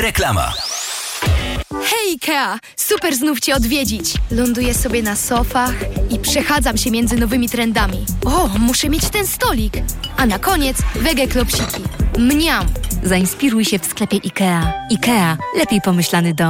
Reklama. Hej Ikea, super znów Cię odwiedzić. Ląduję sobie na sofach i przechadzam się między nowymi trendami. O, muszę mieć ten stolik. A na koniec wege klopsiki. Mniam. Zainspiruj się w sklepie IKEA. IKEA. Lepiej pomyślany dom.